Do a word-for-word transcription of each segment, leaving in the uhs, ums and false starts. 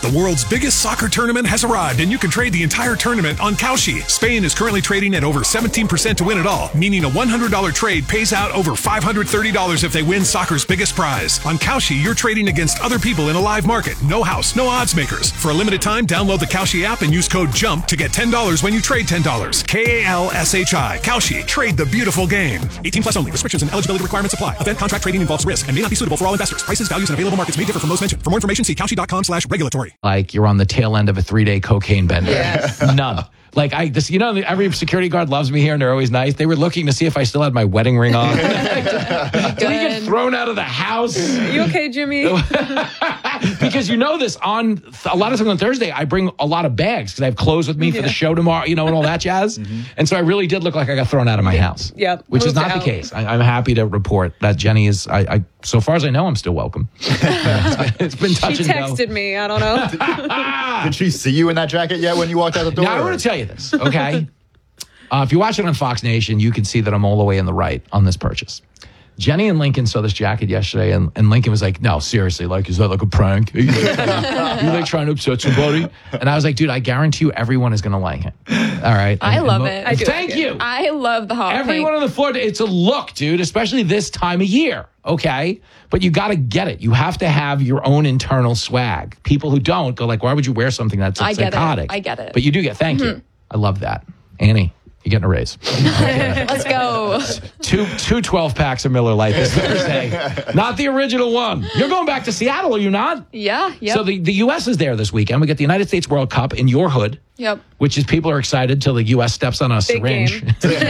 The world's biggest soccer tournament has arrived, and you can trade the entire tournament on Kalshi. Spain is currently trading at over seventeen percent to win it all, meaning a one hundred dollars trade pays out over five hundred thirty dollars if they win soccer's biggest prize. On Kalshi, you're trading against other people in a live market. No house, no odds makers. For a limited time, download the Kalshi app and use code JUMP to get ten dollars when you trade ten dollars. K A L S H I. Kalshi. Trade the beautiful game. eighteen plus only. Restrictions and eligibility requirements apply. Event contract trading involves risk and may not be suitable for all investors. Prices, values, and available markets may differ from those mentioned. For more information, see Kalshi.com slash regulatory. Like you're on the tail end of a three-day cocaine bender. Yes. None. Like, I, this, you know, every security guard loves me here, and they're always nice. They were looking to see if I still had my wedding ring on. Did I get thrown out of the house? You okay, Jimmy? Because you know this, on a lot of times on Thursday, I bring a lot of bags because I have clothes with me yeah. for the show tomorrow, you know, and all that jazz. Mm-hmm. And so I really did look like I got thrown out of my house. Yep. Which is not the case. I, I'm happy to report that Jenny is, I, I so far as I know, I'm still welcome. it's been, it's been touch she and go. texted me. I don't know. Did she see you in that jacket yet when you walked out the door? Now, I want to tell you this, okay? uh, if you watch it on Fox Nation, you can see that I'm all the way in the right on this purchase. Jenny and Lincoln saw this jacket yesterday, and, and Lincoln was like, no, seriously, like, is that like a prank? Are you like, are you like trying to upset somebody? And I was like, dude, I guarantee you everyone is going to like it. All right? I and, love and, it. I do Thank like you. It. I love the hot Everyone pink. on the floor, it's a look, dude, especially this time of year, okay? But you got to get it. You have to have your own internal swag. People who don't go like, why would you wear something that's I get psychotic? it. I get it. But you do get, thank mm-hmm. you. I love that. Annie. You're getting a raise. Let's go. Two two twelve packs of Miller Lite this Thursday. Not the original one. You're going back to Seattle, are you not? Yeah, yeah. So the, the U S is there this weekend. We get the United States World Cup in your hood. Yep. Which is people are excited till the U S steps on a Big syringe.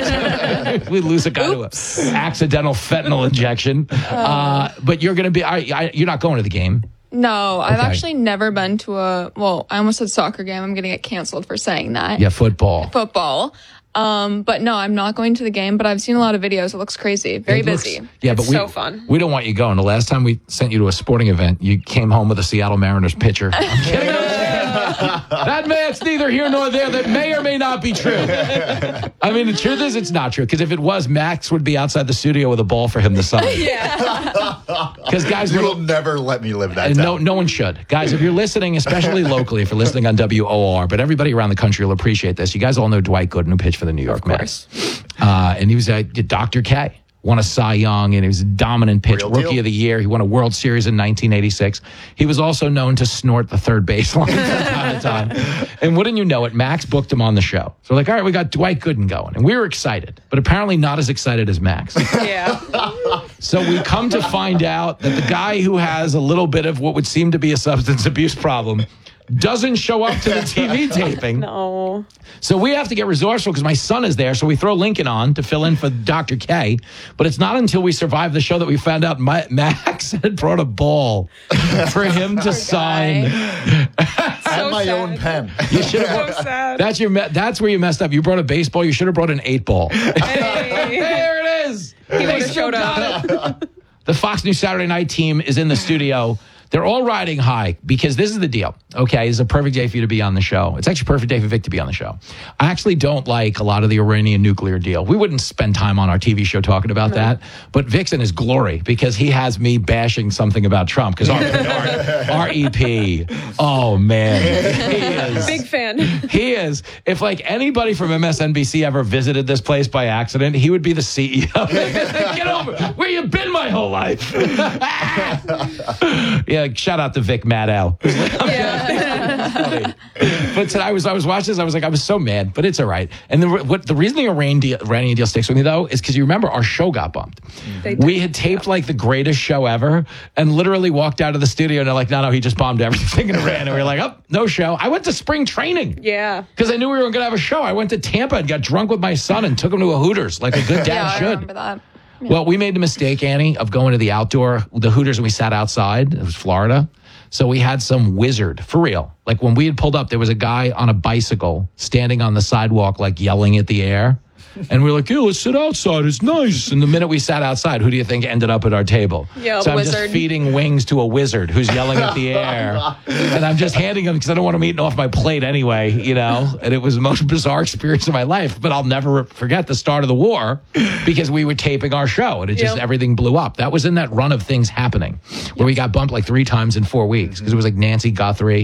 we lose a guy Oops. to an accidental fentanyl injection. Uh, but you're going to be, I, I, you're not going to the game. No, I've Okay. actually never been to a, well, I almost said soccer game. I'm going to get canceled for saying that. Yeah, football. Football. Um, but no, I'm not going to the game, but I've seen a lot of videos. It looks crazy. Very It looks- busy. yeah, It's but we, so fun. we don't want you going. The last time we sent you to a sporting event, you came home with a Seattle Mariners pitcher. I'm kidding. I'm kidding. That may, it's neither here nor there. That may or may not be true. I mean, the truth is it's not true. Because if it was, Max would be outside the studio with a ball for him to sign. Yeah. Because guys, You we're- will never let me live that and down. no, no one should. Guys, if you're listening, especially locally, if you're listening on W O R, but everybody around the country will appreciate this. You guys all know Dwight Gooden, who pitched for the New York Mets. Uh, and he was uh, Doctor K. Won a Cy Young, and he was a dominant pitch, Real rookie deal. of the year. He won a World Series in nineteen eighty-six. He was also known to snort the third baseline from time to time. And wouldn't you know it, Max booked him on the show. So like, all right, we got Dwight Gooden going. And we were excited, but apparently not as excited as Max. Yeah. So we come to find out that the guy who has a little bit of what would seem to be a substance abuse problem doesn't show up to the T V taping. No. So we have to get resourceful because my son is there. So we throw Lincoln on to fill in for Doctor K. But it's not until we survive the show that we found out my, Max had brought a ball for him to sign. And So my sad. own pen. You should So have. sad. That's your. me- That's where you messed up. You brought a baseball. You should have brought an eight ball. Hey. There it is. He They would've still showed got up. it. The Fox News Saturday Night team is in the studio. They're all riding high because this is the deal. Okay, it's a perfect day for you to be on the show. It's actually a perfect day for Vic to be on the show. I actually don't like a lot of the Iranian nuclear deal. We wouldn't spend time on our T V show talking about no. that. But Vic's in his glory because he has me bashing something about Trump. Because our, our E P, oh man, he is Big fan. He is. If like anybody from M S N B C ever visited this place by accident, he would be the C E O. Get over. Where you been my whole life? Yeah. Shout out to Vic Maddow. Yeah. But today I was I was watching this. I was like I was so mad, but it's all right. And the what the reason the Iranian deal, Iranian deal sticks with me though is because you remember our show got bumped. They did. We had taped like the greatest show ever, and literally walked out of the studio and they're like, no, no, he just bombed everything in Iran. And we were like, oh, no show. I went to spring training. Yeah. Because I knew we were going to have a show. I went to Tampa and got drunk with my son and took him to a Hooters like a good dad Yeah, should. I remember that. Yeah. Well, we made the mistake, Annie, of going to the outdoor, the Hooters, and we sat outside. It was Florida. So we had some wizard, for real. Like when we had pulled up, there was a guy on a bicycle standing on the sidewalk, like yelling at the air. And we were like, yeah, let's sit outside. It's nice. And the minute we sat outside, who do you think ended up at our table? Yeah, so I'm wizard. just feeding wings to a wizard who's yelling at the air. And I'm just handing him because I don't want him eating off my plate anyway, you know. And it was the most bizarre experience of my life. But I'll never forget the start of the war because we were taping our show and it just, Yep. everything blew up. That was in that run of things happening where we got bumped like three times in four weeks because it was like Nancy Guthrie.